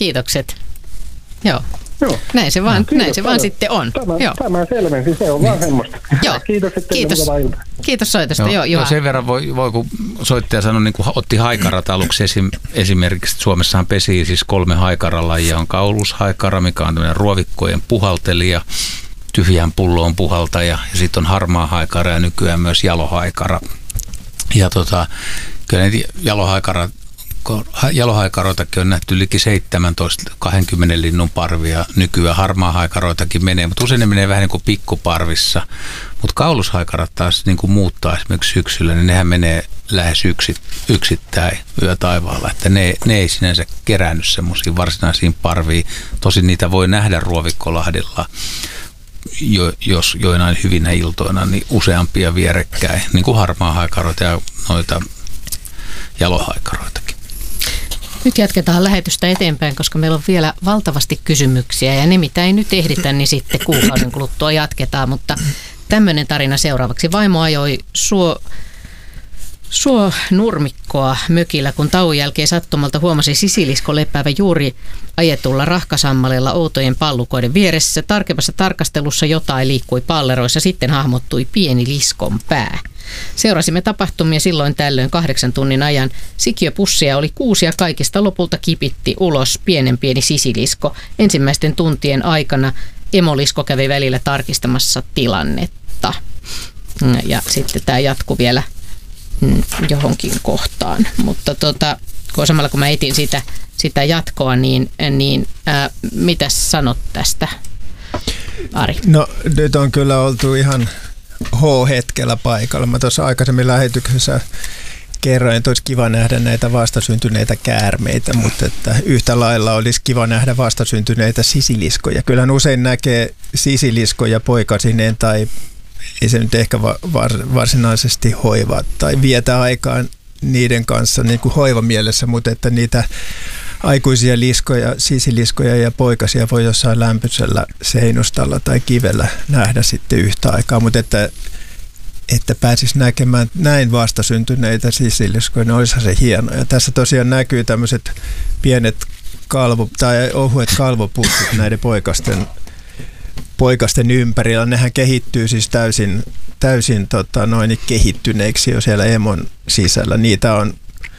kiitokset. Joo. Joo. Näin se vaan sitten on. Tämä selvensi, se on vaan semmoista. Joo. Kiitos. Kiitos soitosta. Joo, sen verran voi kun soittaja sanoi, niin kun otti haikarat aluksi esimerkiksi, Suomessahan pesii siis 3 haikaralajia. On kaulushaikara, mikä on tämmöinen ruovikkojen puhaltelija, tyhjään pulloon puhaltaja, ja sitten on harmaa haikara ja nykyään myös jalohaikara. Ja kyllä jalohaikaroitakin on nähty liki 17-20 linnun parvia. Nykyään harmaa haikaroitakin menee, mutta usein ne menee vähän niin kuin pikkuparvissa. Mutta kaulushaikarat taas niin kuin muuttaa esimerkiksi syksyllä, niin nehän menee lähes yksittäin yötaivaalla. Että ne ei sinänsä kerännyt semmoisiin varsinaisiin parviin. Tosin niitä voi nähdä Ruovikkolahdella, jos joinain hyvinä iltoina, niin useampia vierekkäin, niin kuin harmaa haikaroita ja noita jalohaikaroitakin. Nyt jatketaan lähetystä eteenpäin, koska meillä on vielä valtavasti kysymyksiä ja ne, mitä ei nyt ehditä, niin sitten kuukauden kuluttua jatketaan. Mutta tämmöinen tarina seuraavaksi. Vaimo ajoi nurmikkoa mökillä, kun tauon jälkeen sattumalta huomasi sisilisko lepäävä juuri ajetulla rahkasammaleella outojen pallukoiden vieressä. Tarkemmassa tarkastelussa jotain liikkui palleroissa, sitten hahmottui pieni liskon pää. Seurasimme tapahtumia silloin tällöin 8 tunnin ajan. Sikiöpussia oli 6 ja kaikista lopulta kipitti ulos pienen pieni sisilisko. Ensimmäisten tuntien aikana emolisko kävi välillä tarkistamassa tilannetta. Ja sitten tämä jatkui vielä johonkin kohtaan. Mutta samalla kun mä etin sitä jatkoa, niin mitäs sanot tästä, Ari? No nyt on kyllä oltu ihan H-hetkellä paikalla. Mä tuossa aikaisemmin lähetyksessä kerroin, että olisi kiva nähdä näitä vastasyntyneitä käärmeitä, mutta että yhtä lailla olisi kiva nähdä vastasyntyneitä sisiliskoja. Kyllähän usein näkee sisiliskoja poikasineen tai ei se nyt ehkä varsinaisesti hoivaa tai vietä aikaan niiden kanssa niin kuin hoivamielessä, mutta että niitä aikuisia liskoja, sisiliskoja ja poikasia voi jossain lämpöisellä seinustalla tai kivellä nähdä sitten yhtä aikaa, mutta että pääsisi näkemään näin vastasyntyneitä sisiliskoja, niin olisihan se hienoa. Ja tässä tosiaan näkyy tämmöiset pienet tai ohuet kalvopussit näiden poikasten ympärillä. Nehän kehittyy siis täysin kehittyneiksi jo siellä emon sisällä. Niitä on,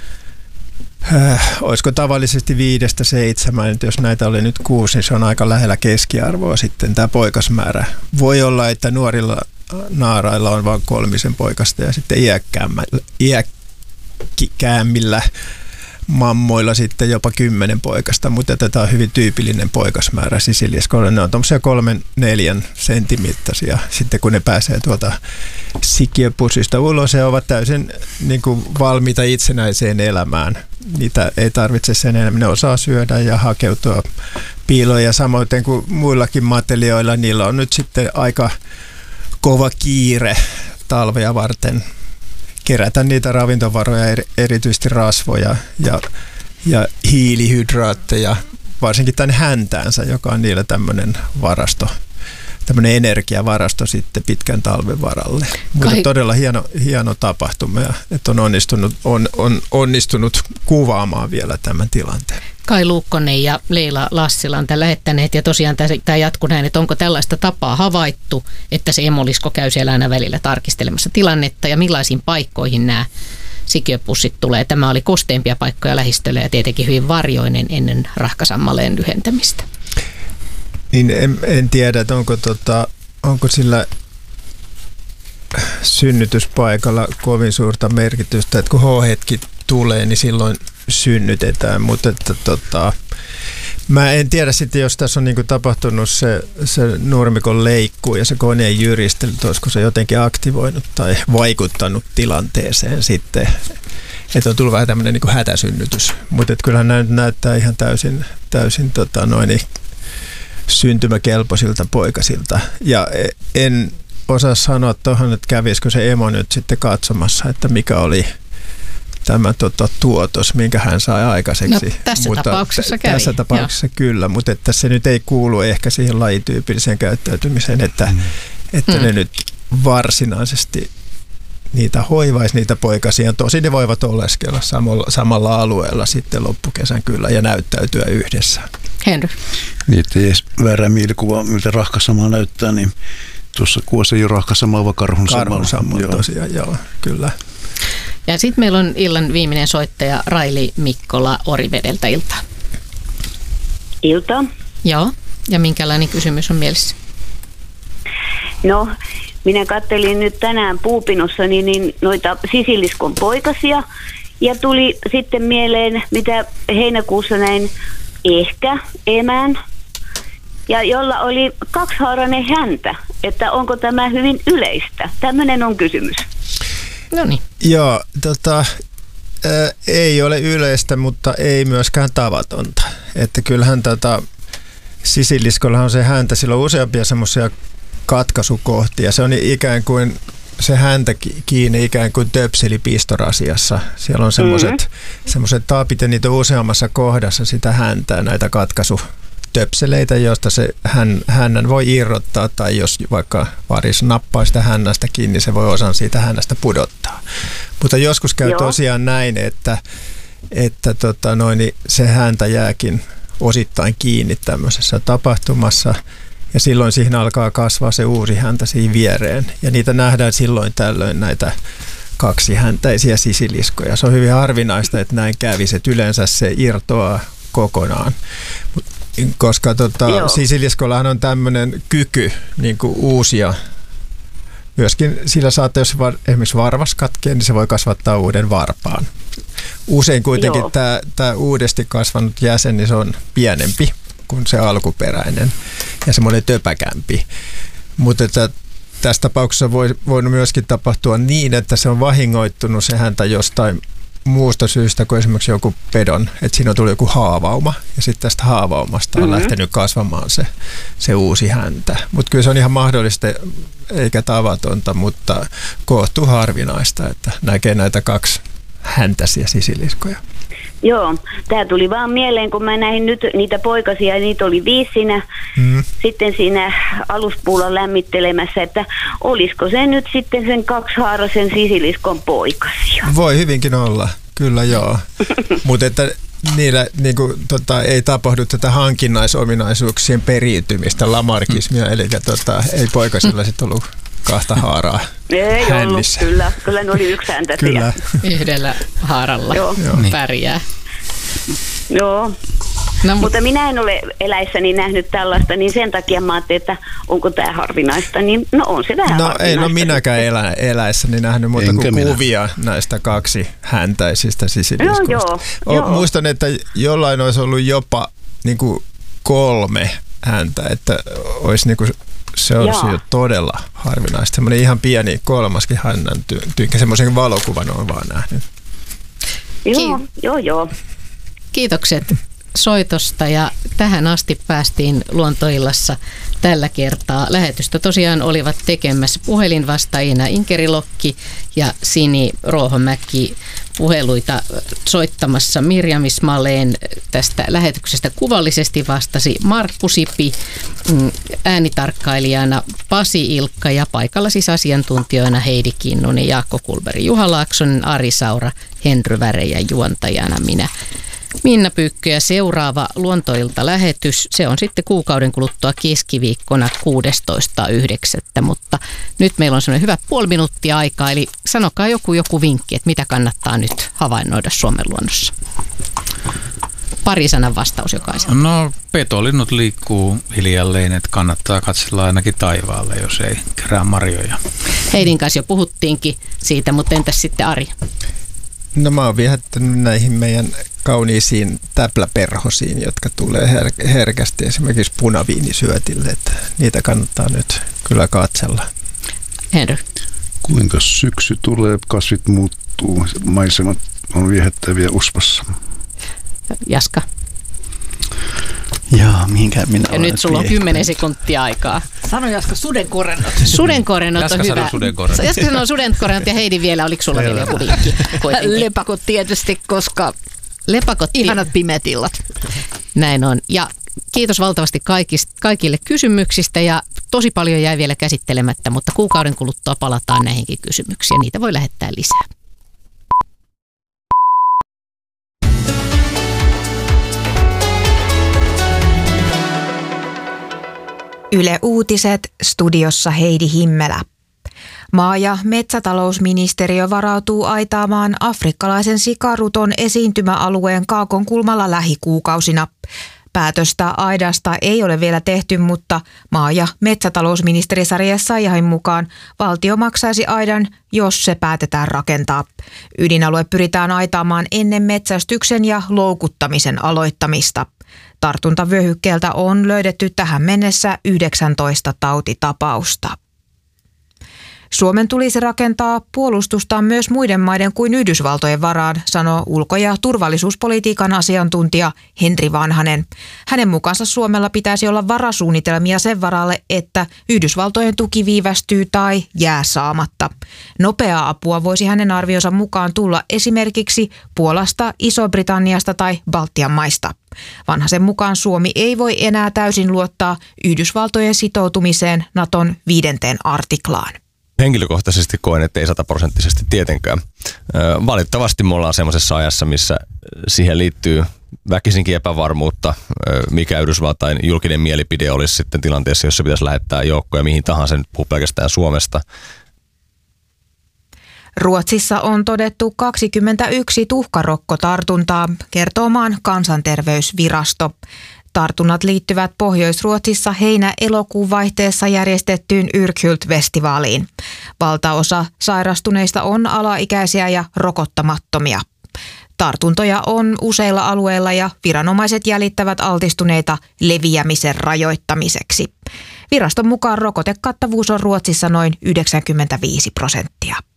olisiko tavallisesti 5-7, jos näitä oli nyt 6, niin se on aika lähellä keskiarvoa sitten tämä poikasmäärä. Voi olla, että nuorilla naarailla on vain 3 poikasta ja sitten iäkkäämmillä mammoilla sitten jopa 10 poikasta, mutta tätä on hyvin tyypillinen poikasmäärä sisiliskoilla. Ne on tuommoisia 3-4 sentimittaisia. Sitten kun ne pääsee tuolta sikiöpussista ulos, he ovat täysin niin kuin valmiita itsenäiseen elämään. Niitä ei tarvitse sen enemmän. Ne osaa syödä ja hakeutua piiloon, ja samoin kuin muillakin matelioilla, niillä on nyt sitten aika kova kiire talvea varten kerätä niitä ravintovaroja, erityisesti rasvoja ja hiilihydraatteja, varsinkin tänne häntäänsä, joka on niillä tämmöinen varasto, tämmöinen energiavarasto sitten pitkän talven varalle. Mutta todella hieno tapahtuma, ja että on onnistunut kuvaamaan vielä tämän tilanteen. Kai Luukkonen ja Leila Lassila on tämän lähettäneet, ja tosiaan tämä jatkuu näin, että onko tällaista tapaa havaittu, että se emolisko käy siellä aina välillä tarkistelemassa tilannetta, ja millaisiin paikkoihin nämä sikiöpussit tulee. Tämä oli kosteimpia paikkoja lähistöllä ja tietenkin hyvin varjoinen ennen rahkasammaleen lyhentämistä. Niin en tiedä, että onko sillä synnytyspaikalla kovin suurta merkitystä, että kun H-hetki tulee, niin silloin synnytetään, mutta että mä en tiedä sitten, jos tässä on niinku tapahtunut se nurmikon leikkuu ja se koneen jyristely, olisiko se jotenkin aktivoinut tai vaikuttanut tilanteeseen sitten, että on tullut vähän tämmöinen niinku hätäsynnytys, mutta kyllähän näyttää ihan täysin syntymäkelpoisilta poikasilta, ja en osaa sanoa tuohon, että kävisikö se emo nyt sitten katsomassa, että mikä oli tämä tuotos, minkä hän sai aikaiseksi. No, tässä tapauksessa kävi. Tässä tapauksessa kyllä, mutta että se nyt ei kuulu ehkä siihen lajityypilliseen käyttäytymiseen, että ne nyt varsinaisesti niitä hoivaisi niitä poikasia. Tosin ne voivat oleskella samalla alueella sitten loppukesän kyllä ja näyttäytyä yhdessä. Henry. Niin, ettei edes väärää mielikuva, miltä Rahkasamaa näyttää, niin tuossa kuvassa ei ole Rahkasamaa, vaan Karhunsamaa. Tosiaan, joo, kyllä. Ja sitten meillä on illan viimeinen soittaja Raili Mikkola Orivedeltä. Iltaa. Ilta. Joo, ja minkälainen kysymys on mielessä? No, minä kattelin nyt tänään puupinossani niin noita sisiliskon poikasia ja tuli sitten mieleen, mitä heinäkuussa näin ehkä emän ja jolla oli kaksihaarainen häntä, että onko tämä hyvin yleistä? Tämmöinen on kysymys. No niin. Joo, ei ole yleistä, mutta ei myöskään tavatonta. Että kyllähän sisiliskolla on se häntä, sillä on useampia semmoisia katkaisukohtia. Se on ikään kuin se häntä kiinni ikään kuin töpselipistorasiassa. Siellä on semmoiset taapit ja niitä on useammassa kohdassa sitä häntää, näitä katkaisutöpseleitä, joista se hännän voi irrottaa tai jos vaikka varis nappaa sitä hännästä kiinni, niin se voi osan siitä hännästä pudottaa. Mutta joskus käy tosiaan näin, että se häntä jääkin osittain kiinni tämmöisessä tapahtumassa ja silloin siihen alkaa kasvaa se uusi häntä siihen viereen ja niitä nähdään silloin tällöin näitä kaksihäntäisiä sisiliskoja. Se on hyvin harvinaista, että näin kävisi, että yleensä se irtoaa kokonaan, koska sisiliskollahan on tämmöinen kyky niin kuin uusia. Myöskin sillä saattaa, jos esimerkiksi varvas katkee, niin se voi kasvattaa uuden varpaan. Usein kuitenkin tämä uudesti kasvanut jäsen, niin se on pienempi kuin se alkuperäinen ja semmoinen töpäkämpi. Mutta tässä tapauksessa voi myöskin tapahtua niin, että se on vahingoittunut se häntä jostain muusta syystä kuin esimerkiksi joku pedon, että siinä on tullut joku haavauma ja sitten tästä haavaumasta on lähtenyt kasvamaan se uusi häntä. Mutta kyllä se on ihan mahdollista eikä tavatonta, mutta kohtuu harvinaista, että näkee näitä kaksi häntäisiä sisiliskoja. Joo, tämä tuli vaan mieleen, kun mä näin nyt niitä poikasia, ja niitä oli 5 sitten siinä aluspuulla lämmittelemässä, että olisiko se nyt sitten sen kaksihaaraisen sisiliskon poikasia? Voi hyvinkin olla, kyllä joo. Mutta että niillä ei tapahdu tätä hankinnaisominaisuuksien periytymistä, lamarkismia, eli ei poikasilla sitten ollut kahta haaraa hännissä. Ei ollut, kyllä ne oli yksihäntäisiä. Kyllä. Yhdellä haaralla pärjää. Joo. No, mutta minä en ole eläissäni nähnyt tällaista, niin sen takia mä ajattelin, että onko tämä harvinaista, niin no on se vähän harvinaista. Ei minäkään eläissäni nähnyt muuta kuin kuvia näistä kaksihäntäisistä sisiliskoista. Joo. Muistan, että jollain olisi ollut jopa niin kuin 3 häntä, että olisi niin kuin se olisi jo todella harvinaista. Semmoinen ihan pieni 3. hännän tyykkä, semmoisen valokuvan olen vaan nähnyt. Joo. Kiitokset soitosta ja tähän asti päästiin Luontoillassa tällä kertaa. Lähetystä tosiaan olivat tekemässä puhelinvastaajina Inkeri Lokki ja Sini Ruohomäki, puheluita soittamassa Mirjam Ismaleen. Tästä lähetyksestä kuvallisesti vastasi Markku Sipi, äänitarkkailijana Pasi Ilkka ja paikalla siis asiantuntijoina Heidi Kinnunen, Jaakko Kulberi, Juha Laaksonen, Ari Saura, Henry Väre ja juontajana Minna Pyykkö. Ja seuraava Luontoilta-lähetys, se on sitten kuukauden kuluttua keskiviikkona 16.9. Mutta nyt meillä on semmoinen hyvä puoli minuuttia aikaa, eli sanokaa joku vinkki, että mitä kannattaa nyt havainnoida Suomen luonnossa. Pari sanan vastaus jokaisella. No, petolinnut liikkuu hiljalleen, että kannattaa katsella ainakin taivaalle, jos ei kerää marjoja. Heidin kanssa jo puhuttiinkin siitä, mutta entäs sitten Ari? No mä oon viehättänyt näihin meidän kauniisiin täpläperhosiin, jotka tulee herkästi esimerkiksi punaviinisyötille, että niitä kannattaa nyt kyllä katsella. Henry. Kuinka syksy tulee, kasvit muuttuu, maisemat on viehättäviä uspassa. Jaska. Jaa, mihinkään minä olen. Ja nyt sulla on 10 sekuntia aikaa. Sano Jaska sudenkorennot. Sudenkorennot on hyvä. Jaska sanoo sudenkorennot ja Heidi vielä, oliko sulla vielä joku vinkki? Lepakot tietysti, koska ihanat pimeät illat. Näin on. Ja kiitos valtavasti kaikille kysymyksistä ja tosi paljon jäi vielä käsittelemättä, mutta kuukauden kuluttua palataan näihinkin kysymyksiin. Niitä voi lähettää lisää. Yle Uutiset, studiossa Heidi Himmelä. Maa- ja metsätalousministeriö varautuu aitaamaan afrikkalaisen sikaruton esiintymäalueen Kaakonkulmalla lähikuukausina. Päätöstä aidasta ei ole vielä tehty, mutta maa- ja metsätalousministeri Sari Essayahin mukaan valtio maksaisi aidan, jos se päätetään rakentaa. Ydinalue pyritään aitaamaan ennen metsästyksen ja loukuttamisen aloittamista. Tartuntavyöhykkeeltä on löydetty tähän mennessä 19 tautitapausta. Suomen tulisi rakentaa puolustustaan myös muiden maiden kuin Yhdysvaltojen varaan, sanoo ulko- ja turvallisuuspolitiikan asiantuntija Henri Vanhanen. Hänen mukaansa Suomella pitäisi olla varasuunnitelmia sen varalle, että Yhdysvaltojen tuki viivästyy tai jää saamatta. Nopeaa apua voisi hänen arvionsa mukaan tulla esimerkiksi Puolasta, Iso-Britanniasta tai Baltian maista. Vanhasen mukaan Suomi ei voi enää täysin luottaa Yhdysvaltojen sitoutumiseen Naton 5. artiklaan. Henkilökohtaisesti koen, että ei 100% tietenkään. Valitettavasti me ollaan semmoisessa ajassa, missä siihen liittyy väkisinkin epävarmuutta, mikä Yhdysvaltain julkinen mielipide olisi sitten tilanteessa, jossa pitäisi lähettää joukkoja mihin tahansa, nyt puhuu pelkästään Suomesta. Ruotsissa on todettu 21 tuhkarokkotartuntaa, kertoo maan kansanterveysvirasto. Tartunnat liittyvät Pohjois-Ruotsissa heinä-elokuun vaihteessa järjestettyyn Yrkhult-festivaaliin. Valtaosa sairastuneista on alaikäisiä ja rokottamattomia. Tartuntoja on useilla alueilla ja viranomaiset jäljittävät altistuneita leviämisen rajoittamiseksi. Viraston mukaan rokotekattavuus on Ruotsissa noin 95%.